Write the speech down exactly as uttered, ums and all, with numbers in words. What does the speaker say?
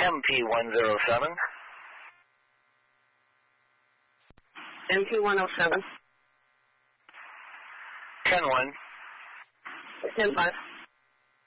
M P one oh seven. M P one oh seven. ten one. ten five.